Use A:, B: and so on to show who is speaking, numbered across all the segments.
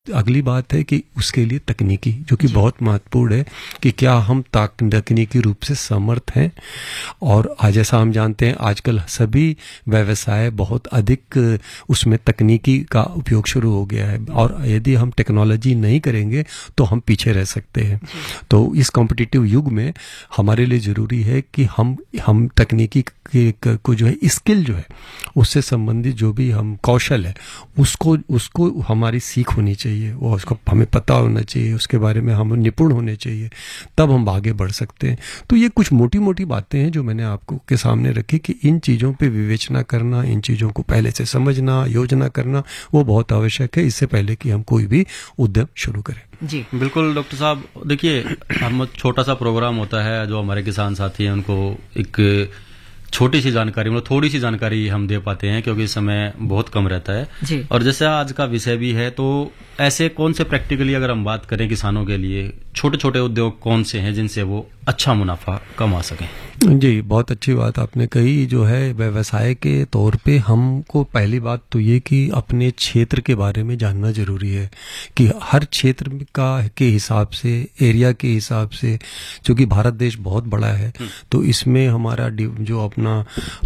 A: अगली बात है कि उसके लिए तकनीकी, जो कि बहुत महत्वपूर्ण है, कि क्या हम तकनीकी रूप से समर्थ हैं। और आज जैसा हम जानते हैं आजकल सभी व्यवसाय बहुत अधिक उसमें तकनीकी का उपयोग शुरू हो गया है, और यदि हम टेक्नोलॉजी नहीं करेंगे तो हम पीछे रह सकते हैं। तो इस कॉम्पिटिटिव युग में हमारे लिए ज़रूरी है कि हम तकनीकी को जो है स्किल जो है उससे संबंधित जो भी हम कौशल है उसको हमारी सीख होनी चाहिए, वो उसको हमें पता होना चाहिए, उसके बारे में हम निपुण होने चाहिए, तब हम आगे बढ़ सकते हैं। तो ये कुछ मोटी मोटी बातें हैं जो मैंने आपको के सामने रखी कि इन चीज़ों पे विवेचना करना, इन चीज़ों को पहले से समझना, योजना करना वो बहुत आवश्यक है, इससे पहले कि हम कोई भी उद्यम शुरू करें।
B: जी बिल्कुल डॉक्टर साहब, देखिए हम छोटा सा प्रोग्राम होता है जो हमारे किसान साथी हैं उनको एक छोटी सी जानकारी, मतलब थोड़ी सी जानकारी हम दे पाते हैं क्योंकि समय बहुत कम रहता है
C: जी।
B: और जैसे आज का विषय भी है, तो ऐसे कौन से प्रैक्टिकली अगर हम बात करें किसानों के लिए छोटे छोटे उद्योग कौन से हैं जिनसे वो अच्छा मुनाफा कमा सकें?
A: जी, बहुत अच्छी बात आपने कही। जो है व्यवसाय के तौर पे हमको पहली बात तो ये कि अपने क्षेत्र के बारे में जानना जरूरी है, कि हर क्षेत्र का के हिसाब से, एरिया के हिसाब से, क्योंकि भारत देश बहुत बड़ा है, तो इसमें हमारा जो अपना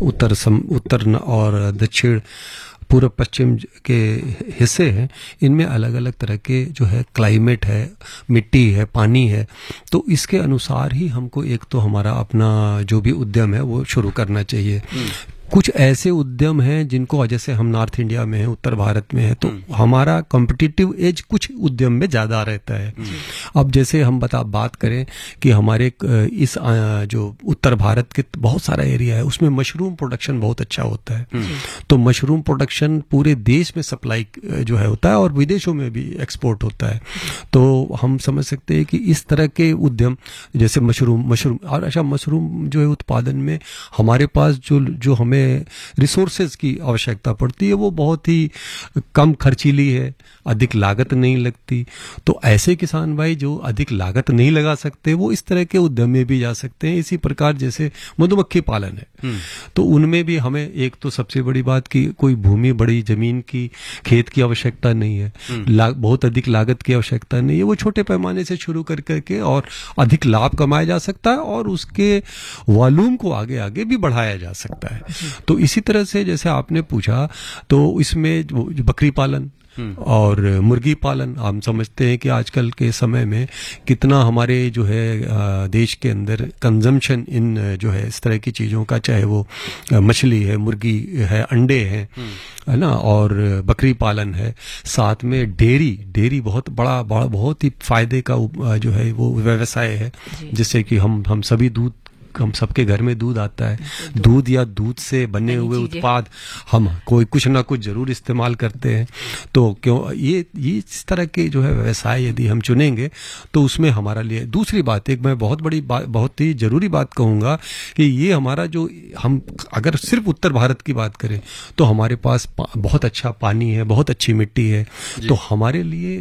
A: उत्तर और दक्षिण, पूर्व पश्चिम के हिस्से हैं, इनमें अलग अलग तरह के जो है क्लाइमेट है, मिट्टी है, पानी है, तो इसके अनुसार ही हमको एक तो हमारा अपना जो भी उद्यम है वो शुरू करना चाहिए। कुछ ऐसे उद्यम हैं जिनको, जैसे हम नॉर्थ इंडिया में हैं, उत्तर भारत में है, तो हमारा कॉम्पिटिटिव एज कुछ उद्यम में ज़्यादा रहता है। अब जैसे हम बात करें कि हमारे इस जो उत्तर भारत के बहुत सारा एरिया है उसमें मशरूम प्रोडक्शन बहुत अच्छा होता है, तो मशरूम प्रोडक्शन पूरे देश में सप्लाई जो है होता है और विदेशों में भी एक्सपोर्ट होता है। तो हम समझ सकते हैं कि इस तरह के उद्यम जैसे मशरूम और अच्छा, मशरूम जो है उत्पादन में हमारे पास जो हमें रिसोर्सेज की आवश्यकता पड़ती है वो बहुत ही कम खर्चीली है, अधिक लागत नहीं लगती। तो ऐसे किसान भाई जो अधिक लागत नहीं लगा सकते वो इस तरह के उद्यम में भी जा सकते हैं। इसी प्रकार जैसे मधुमक्खी पालन है, तो उनमें भी हमें एक तो सबसे बड़ी बात कि कोई भूमि, बड़ी जमीन की, खेत की आवश्यकता नहीं है, बहुत अधिक लागत की आवश्यकता नहीं है, वो छोटे पैमाने से शुरू करके और अधिक लाभ कमाया जा सकता है और उसके वॉल्यूम को आगे आगे भी बढ़ाया जा सकता है। तो इसी तरह से जैसे आपने पूछा, तो इसमें जो बकरी पालन और मुर्गी पालन, हम समझते हैं कि आजकल के समय में कितना हमारे जो है देश के अंदर कंजम्पशन इन जो है इस तरह की चीज़ों का, चाहे वो मछली है, मुर्गी है, अंडे हैं, है ना, और बकरी पालन है, साथ में डेयरी बहुत बड़ा बहुत ही फायदे का जो है वो व्यवसाय है, जिससे कि हम सभी हम सबके घर में दूध आता है, दूध या दूध से बने हुए उत्पाद हम कोई कुछ ना कुछ जरूर इस्तेमाल करते हैं। तो क्यों ये इस तरह के जो है व्यवसाय यदि हम चुनेंगे तो उसमें हमारा लिए, दूसरी बात एक मैं बहुत ही जरूरी बात कहूँगा कि ये हमारा जो, हम अगर सिर्फ उत्तर भारत की बात करें तो हमारे पास बहुत अच्छा पानी है, बहुत अच्छी मिट्टी है, तो हमारे लिए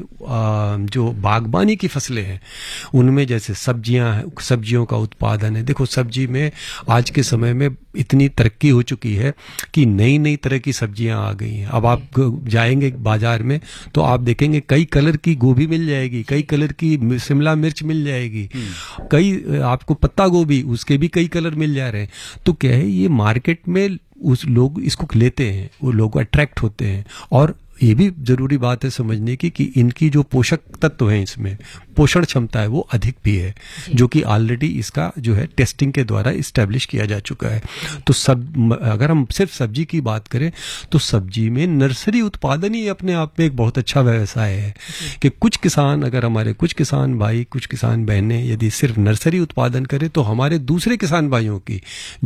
A: जो बागबानी की फसलें हैं उनमें जैसे सब्जियों का उत्पादन है। देखो सब्जी में आज के समय में इतनी तरक्की हो चुकी है कि नई तरह की सब्जियां आ गई हैं। अब आप जाएंगे बाजार में तो आप देखेंगे कई कलर की गोभी मिल जाएगी, कई कलर की शिमला मिर्च मिल जाएगी, कई आपको पत्ता गोभी, उसके भी कई कलर मिल जा रहे हैं। तो क्या है, ये मार्केट में उस लोग इसको लेते हैं, वो लोग अट्रैक्ट होते हैं। और ये भी जरूरी बात है समझने की कि इनकी जो पोषक तत्व हैं, इसमें पोषण क्षमता है वो अधिक भी है, जो कि ऑलरेडी इसका जो है टेस्टिंग के द्वारा इस्टेब्लिश किया जा चुका है। तो अगर हम सिर्फ सब्जी की बात करें तो सब्जी में नर्सरी उत्पादन ही अपने आप में एक बहुत अच्छा व्यवसाय है कि कुछ किसान भाई, कुछ किसान बहनें यदि सिर्फ नर्सरी उत्पादन करें तो हमारे दूसरे किसान भाइयों की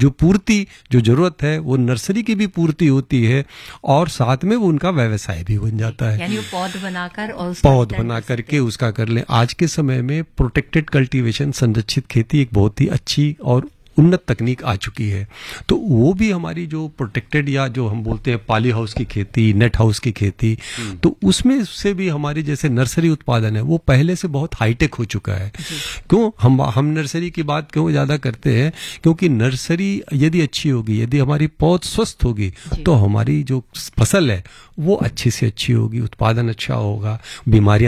A: जो जरूरत है वो नर्सरी की भी पूर्ति होती है और साथ में वो उनका व्यवसाय भी बन जाता है।
C: यानी वो पौध
A: बना करके उसका कर लें। आज के समय में प्रोटेक्टेड कल्टीवेशन, संरक्षित खेती एक बहुत ही अच्छी और उन्नत तकनीक आ चुकी है। तो वो भी हमारी जो प्रोटेक्टेड या जो हम बोलते हैं पॉली हाउस की खेती, नेट हाउस की खेती, तो उसमें से भी हमारे जैसे नर्सरी उत्पादन है वो पहले से बहुत हाईटेक हो चुका है। क्यों हम नर्सरी की बात क्यों ज्यादा करते हैं? क्योंकि नर्सरी यदि अच्छी होगी, यदि हमारी पौध स्वस्थ होगी, तो हमारी जो फसल है वो अच्छी से अच्छी होगी, उत्पादन अच्छा होगा, बीमारियां